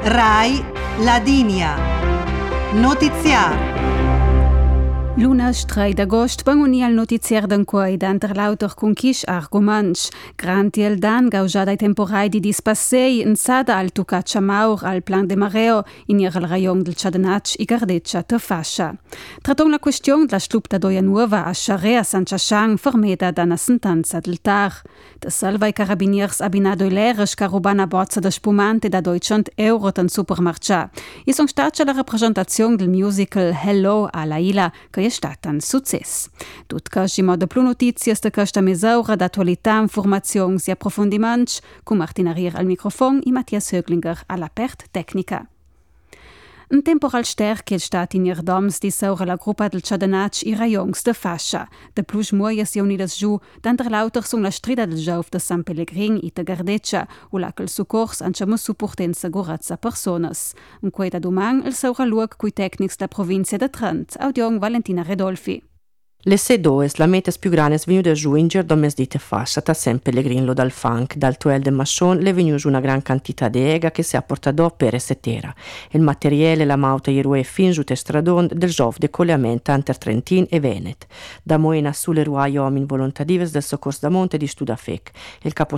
Rai Ladinia. Notiziar. Lunes 3 d'agost van unir al notiziar d'enquai d'anter lauter con quis arguments. Grantiel dan gauja dai temporai di dispassei in sada al tucaccia maur al plan de mareo in il rayon del Ciadenach i Gardeccia te fascia. Trattò la questione della slupta doia nuova a Charea San Chachang formeda da una sentenza del tar. De salva i carabiniers abinado ileres carubana bozza de spumante da 200 euro tan supermarcia. I son stata la rappresentazione del musical Hello alla Ila che è stata un successo. Tut cash in modo più notizie da questa misura d'attualità, informazioni e approfondimenti con Martina Rier al microfono e Mattias Höglinger alla pert tecnica. Un temporal sterk è stato in Irdoms di saura la gruppa del Ciadenach i raions de fascia. De plus muoies si unidas giù, d'antre lauter sun la strida del Giov de San Pellegrin e de Gardeccia, u la che il succors anciamo supporten segurazza personas. Un quei da domang il saura luog cui tecnics da provincia de Trent, audiong Valentina Redolfi. Le sedoes, la metes più granes venude giù in gerdomes dite fascia, ta San Pellegrino dal funk, dal tuel de Machon le venu giù una gran quantità di ega che si ha portato per setera. Il materiale, la mauta i rue fin giù te stradon del giov de colleamento anter Trentin e Venet. Da Moena sulle ruai omin volontadives del Soccors da Monte di Studafec. Il capo